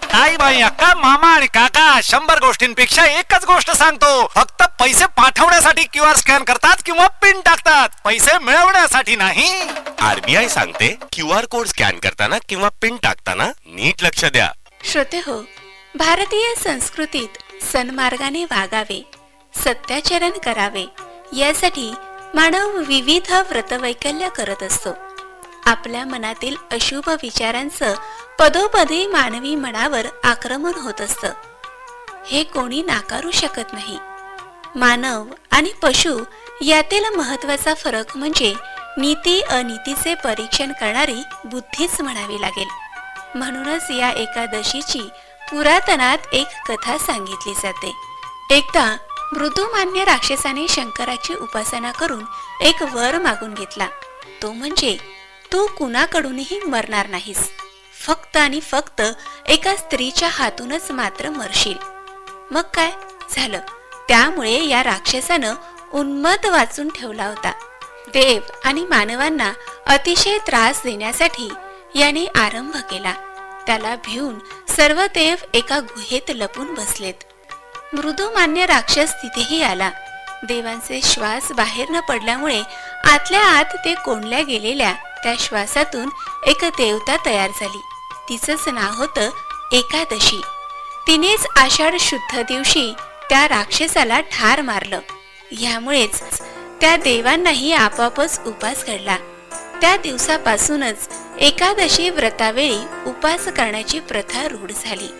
ताई बाई अक्का मामा आणि काका 100 गोष्टींपेक्षा एकच गोष्ट सांगतो, फक्त पैसे पाठवण्यासाठी QR स्कॅन करतात किंवा पिन टाकतात, पैसे मिळवण्यासाठी नाही. RBI सांगते QR कोड स्कॅन करताना किंवा पिन टाकताना नीट लक्ष द्या. श्रोते हो, भारतीय संस्कृतीत सन्मार्गाने वागावे, सत्याचरण करावे यासाठी मानव विविध व्रतवैकल्य करत असतो. आपल्या मनातील अशुभ विचारांचं पदोपदी मानवी मनावर आक्रमण होत असतं. हे कोणी नाकारू शकत नाही. मानव आणि पशु यातील महत्वाचा फरक म्हणजे नीती अनीतीचे परीक्षण करणारी बुद्धीच म्हणावी लागेल. म्हणूनच या एकादशीची पुरातनात एक कथा सांगितली जाते. एकदा मृदुमान्य राक्षसाने शंकराची उपासना करून एक वर मागून घेतला. तो म्हणजे तू कुणाकडूनही मरणार नाहीस, फक्त आणि फक्त एका स्त्रीच्या हातूनच मात्र मरशील. मग काय झालं? त्यामुळे या राक्षसानं उन्मत वाचून ठेवला होता. देव आणि मानवांना अतिशय त्रास देण्यासाठी याने आरंभ केला. त्याला भिवून सर्व देव एका गुहेत लपून बसलेत. मृदुमान्य राक्षस तिथेही आला. देवांचे श्वास बाहेर न पडल्यामुळे आतल्या आत ते कोंडल्या गेलेल्या त्या श्वासातून एक देवता तयार झाली. तिचंच नाव होतं एकादशी. तिनेच आषाढ शुद्ध दिवशी त्या राक्षसाला ठार मारलं. यामुळेच त्या देवांनाही आपोआपच उपास घडला. त्या दिवसापासूनच एकादशी व्रतावेळी उपास करण्याची प्रथा रूढ झाली.